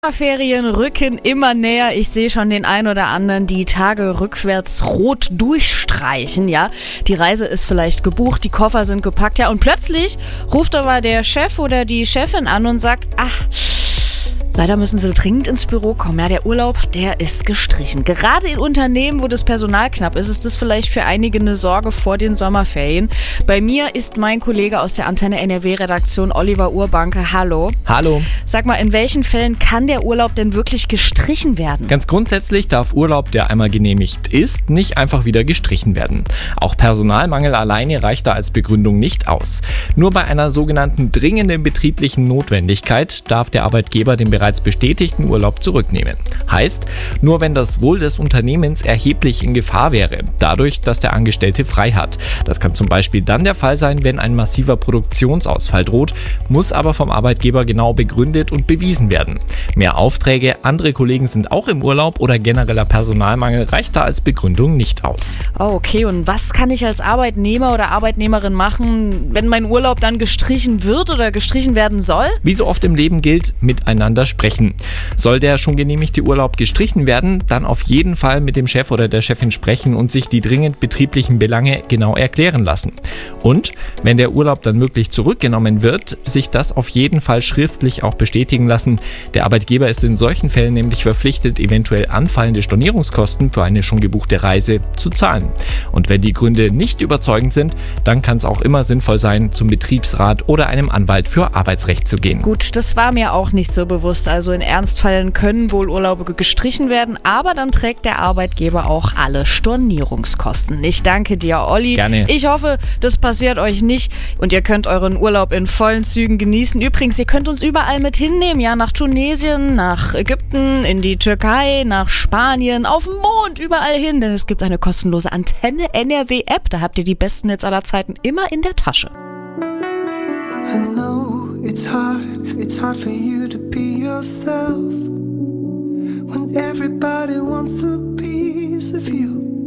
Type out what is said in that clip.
Sommerferien rücken immer näher. Ich sehe schon den einen oder anderen die Tage rückwärts rot durchstreichen, ja. Die Reise ist vielleicht gebucht, die Koffer sind gepackt, ja. Und plötzlich ruft aber der Chef oder die Chefin an und sagt, leider müssen Sie dringend ins Büro kommen. Ja, der Urlaub, der ist gestrichen. Gerade in Unternehmen, wo das Personal knapp ist, ist das vielleicht für einige eine Sorge vor den Sommerferien. Bei mir ist mein Kollege aus der Antenne NRW-Redaktion, Oliver Urbanke. Hallo. Hallo. Sag mal, in welchen Fällen kann der Urlaub denn wirklich gestrichen werden? Ganz grundsätzlich darf Urlaub, der einmal genehmigt ist, nicht einfach wieder gestrichen werden. Auch Personalmangel alleine reicht da als Begründung nicht aus. Nur bei einer sogenannten dringenden betrieblichen Notwendigkeit darf der Arbeitgeber den bereits bestätigten Urlaub zurücknehmen. Heißt, nur wenn das Wohl des Unternehmens erheblich in Gefahr wäre, dadurch, dass der Angestellte frei hat. Das kann zum Beispiel dann der Fall sein, wenn ein massiver Produktionsausfall droht, muss aber vom Arbeitgeber genau begründet und bewiesen werden. Mehr Aufträge, andere Kollegen sind auch im Urlaub oder genereller Personalmangel reicht da als Begründung nicht aus. Oh, okay, und was kann ich als Arbeitnehmer oder Arbeitnehmerin machen, wenn mein Urlaub dann gestrichen wird oder gestrichen werden soll? Wie so oft im Leben gilt, miteinander sprechen. Soll der schon genehmigte Urlaub gestrichen werden, dann auf jeden Fall mit dem Chef oder der Chefin sprechen und sich die dringend betrieblichen Belange genau erklären lassen. Und wenn der Urlaub dann wirklich zurückgenommen wird, sich das auf jeden Fall schriftlich auch bestätigen lassen. Der Arbeitgeber ist in solchen Fällen nämlich verpflichtet, eventuell anfallende Stornierungskosten für eine schon gebuchte Reise zu zahlen. Und wenn die Gründe nicht überzeugend sind, dann kann es auch immer sinnvoll sein, zum Betriebsrat oder einem Anwalt für Arbeitsrecht zu gehen. Gut, das war mir auch nicht so bewusst. Also in Ernstfällen können wohl Urlaube gestrichen werden, aber dann trägt der Arbeitgeber auch alle Stornierungskosten. Ich danke dir, Olli. Gerne. Ich hoffe, das passiert euch nicht und ihr könnt euren Urlaub in vollen Zügen genießen. Übrigens, ihr könnt uns überall mit hinnehmen, ja, nach Tunesien, nach Ägypten, in die Türkei, nach Spanien, auf den Mond, überall hin, denn es gibt eine kostenlose Antenne NRW-App. Da habt ihr die besten Netze aller Zeiten immer in der Tasche. I know it's hard for you to be yourself when everybody wants a piece of you.